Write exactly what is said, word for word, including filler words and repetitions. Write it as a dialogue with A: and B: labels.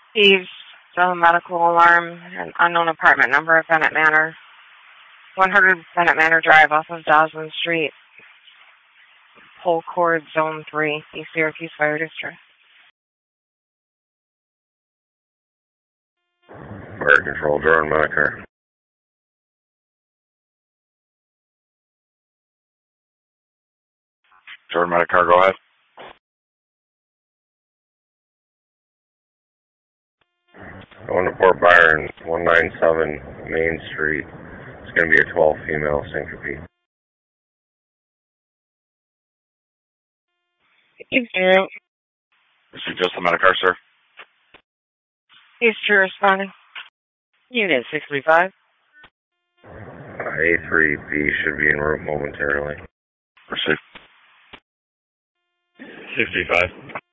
A: Thieves, a medical alarm, an unknown apartment number at Bennett Manor. one hundred Bennett Manor Drive off of Dawson Street. Pole Cord Zone three, East Syracuse Fire District.
B: Fire Control, Jordan Medicare.
C: Jordan Medicare, go ahead.
B: Going to Fort Byron, one ninety-seven Main Street. It's going to be a twelve female syncope.
A: Zero.
C: This is just the Medicare, sir.
A: East True responding. Unit sixty-five.
B: A three B should be en route momentarily.
C: Proceed.
B: sixty-five.